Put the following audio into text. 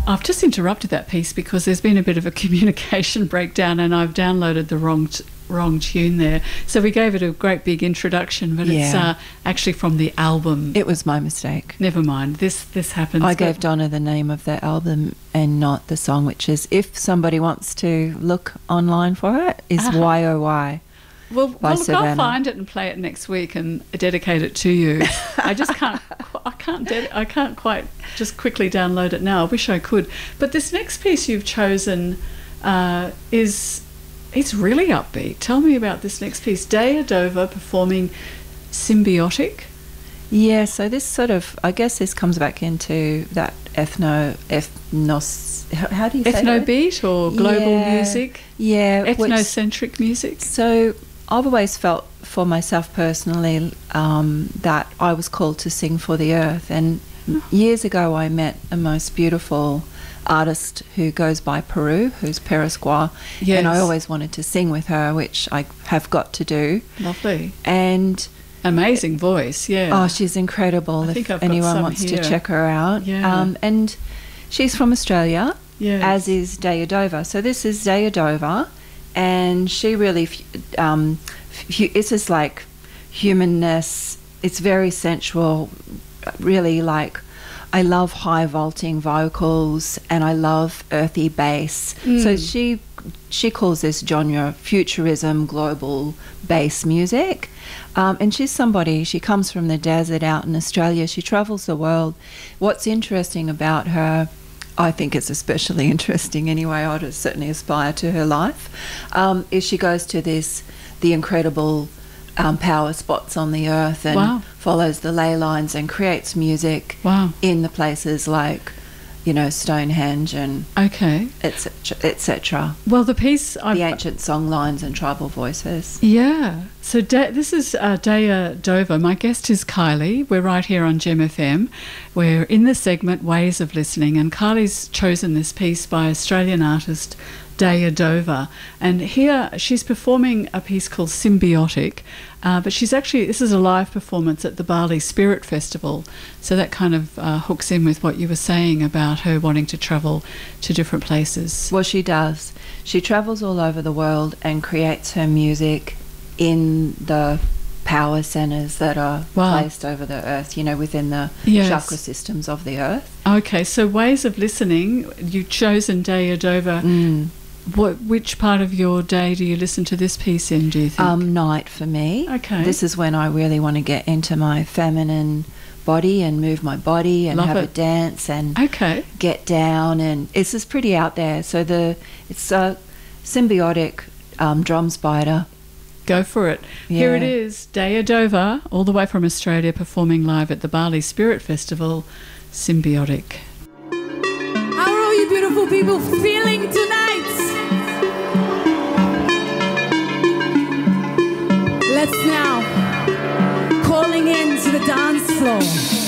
I've just interrupted that piece because there's been a bit of a communication breakdown and I've downloaded the wrong tune there. So we gave it a great big introduction, but it's actually from the album. It was my mistake. Never mind. This happens. I gave Donna the name of the album and not the song, which is, if somebody wants to look online for it, is YOY. Well, look, I'll find it and play it next week and dedicate it to you. I just can't. I can't quite just quickly download it now. I wish I could. But this next piece you've chosen it's really upbeat. Tell me about this next piece. Daya Dover performing Symbiotic. Yeah. So this sort of, I guess, this comes back into that ethnos. How do you say ethno that? beat or global music? Yeah. Ethnocentric music. So I've always felt for myself personally that I was called to sing for the earth. And years ago I met a most beautiful artist who goes by Peru, who's Perisqua. Yes. And I always wanted to sing with her, which I have got to do. Lovely. And amazing voice, yeah. Oh, she's incredible. If anyone wants to check her out. Yeah. And she's from Australia, yes, as is Daya Dover. So this is Daya Dover, and she really, it's just like humanness. It's very sensual, really. Like, I love high vaulting vocals and I love earthy bass. So she calls this genre futurism, global bass music. And she's somebody, she comes from the desert out in Australia. She travels the world. What's interesting about her, I think it's especially interesting anyway, I'd certainly aspire to her life, is she goes to the incredible power spots on the earth and follows the ley lines and creates music in the places like, Stonehenge and etc. Well, the piece... the ancient song lines and tribal voices. Yeah. So this is Daya Dover. My guest is Kylie. We're right here on Gem FM. We're in the segment Ways of Listening, and Kylie's chosen this piece by Australian artist Daya Dover, and here she's performing a piece called Symbiotic, but this is a live performance at the Bali Spirit Festival, so that kind of hooks in with what you were saying about her wanting to travel to different places. Well, she does. She travels all over the world and creates her music in the power centres that are placed over the earth, within the chakra systems of the earth. Okay, so Ways of Listening, you've chosen Daya Dover. Which part of your day do you listen to this piece in, do you think? Night for me. Okay. This is when I really want to get into my feminine body and move my body and have a dance and get down, and it's just pretty out there. So it's a Symbiotic, Drum Spider. Go for it. Yeah. Here it is, Daya Dover, all the way from Australia, performing live at the Bali Spirit Festival, Symbiotic. How are all you beautiful people feeling tonight? Let's now, calling in to the dance floor.